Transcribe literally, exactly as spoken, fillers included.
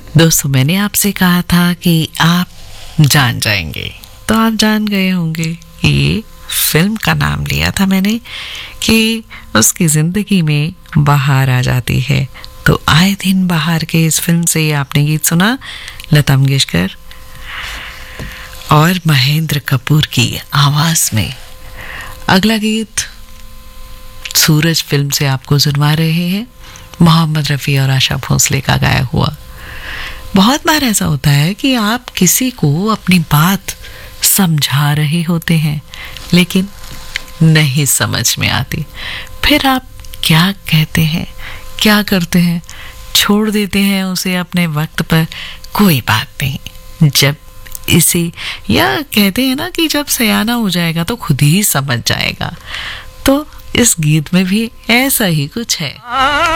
दोस्तों, मैंने आपसे कहा था कि आप जान जाएंगे, तो आप जान गए होंगे कि ये फिल्म का नाम लिया था मैंने कि उसकी जिंदगी में बहार आ जाती है। तो आए दिन बहार के इस फिल्म से आपने गीत सुना, लता मंगेशकर और महेंद्र कपूर की आवाज में। अगला गीत सूरज फिल्म से आपको सुनवा रहे हैं, मोहम्मद रफ़ी और आशा भोसले का गाया हुआ। बहुत बार ऐसा होता है कि आप किसी को अपनी बात समझा रहे होते हैं लेकिन नहीं समझ में आती, फिर आप क्या कहते हैं, क्या करते हैं, छोड़ देते हैं उसे अपने वक्त पर। कोई बात नहीं, जब इसे या कहते हैं ना कि जब सयाना हो जाएगा तो खुद ही समझ जाएगा। तो इस गीत में भी ऐसा ही कुछ है।